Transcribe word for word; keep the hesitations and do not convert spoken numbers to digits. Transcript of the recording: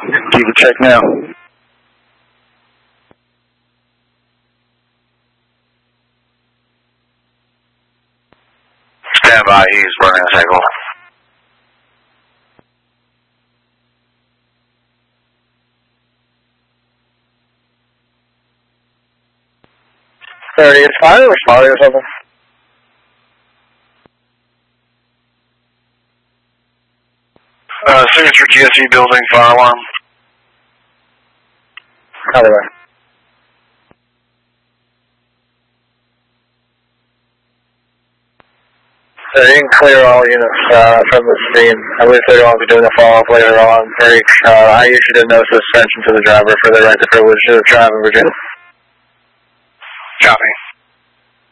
Give a check now. Stand by, he's burning a cycle. thirty, it's fine, or responding or something? Uh, Signature T S E building, fire alarm. Copy that. So you can clear all units uh, from the scene. I believe they're going to be doing a follow-up later on. Very, uh, I issued a no suspension to the driver for their right to privilege to drive in Virginia. Copy.